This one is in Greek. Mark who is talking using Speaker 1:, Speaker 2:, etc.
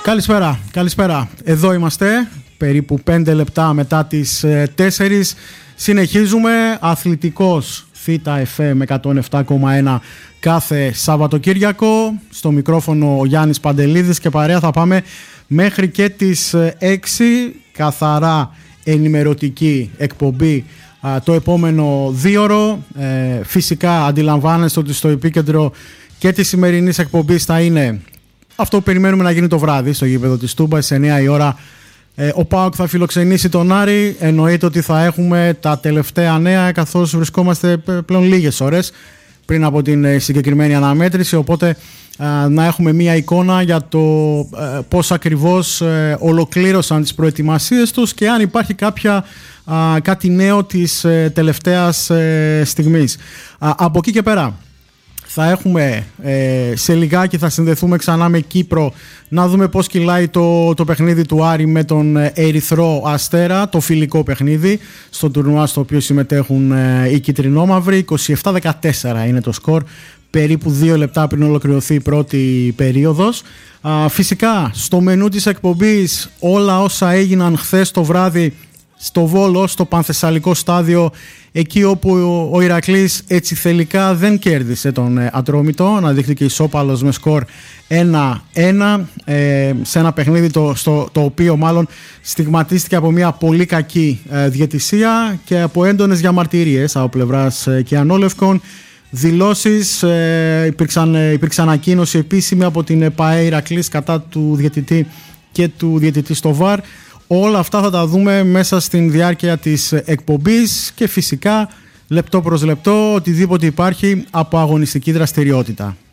Speaker 1: Καλησπέρα. Εδώ είμαστε, περίπου 5 λεπτά μετά τις 4. Συνεχίζουμε αθλητικός Θήτα FM 107,1 κάθε Σαββατοκύριακο. Στο μικρόφωνο ο Γιάννης Παντελίδης και παρέα θα πάμε μέχρι και τις 6. Καθαρά ενημερωτική εκπομπή το επόμενο 2ωρο. Φυσικά αντιλαμβάνεστε ότι στο επίκεντρο και της σημερινής εκπομπής θα είναι αυτό που περιμένουμε να γίνει το βράδυ στο γήπεδο της Τούμπας, 9 η ώρα. Ο ΠΑΟΚ θα φιλοξενήσει τον Άρη. Εννοείται ότι θα έχουμε τα τελευταία νέα, καθώς βρισκόμαστε πλέον λίγες ώρες πριν από την συγκεκριμένη αναμέτρηση, οπότε να έχουμε μία εικόνα για το πώς ακριβώς ολοκλήρωσαν τις προετοιμασίες τους και αν υπάρχει κάτι νέο της τελευταίας στιγμής. Από εκεί και πέρα θα έχουμε σε λιγάκι, θα συνδεθούμε ξανά με Κύπρο να δούμε πώς κυλάει το παιχνίδι του Άρη με τον Ερυθρό Αστέρα, το φιλικό παιχνίδι στο τουρνουά στο οποίο συμμετέχουν οι κιτρινόμαυροι. 27-14 είναι το σκορ, περίπου 2 λεπτά πριν ολοκληρωθεί η πρώτη περίοδος. Φυσικά στο μενού της εκπομπής όλα όσα έγιναν χθες το βράδυ στο Βόλο, στο Πανθεσσαλικό στάδιο, εκεί όπου ο Ηρακλής έτσι θελικά δεν κέρδισε τον Ατρόμητο, αναδείχθηκε ισόπαλος με σκορ 1-1 σε ένα παιχνίδι το οποίο μάλλον στιγματίστηκε από μια πολύ κακή διαιτησία και από έντονες διαμαρτυρίες από πλευράς κιανόλευκων. Δηλώσεις, υπήρξε ανακοίνωση επίσημη από την ΠΑΕ Ηρακλής κατά του διαιτητή και του διαιτητή στο ΒΑΡ. Όλα αυτά θα τα δούμε μέσα στην διάρκεια της εκπομπής και φυσικά λεπτό προς λεπτό οτιδήποτε υπάρχει από αγωνιστική δραστηριότητα.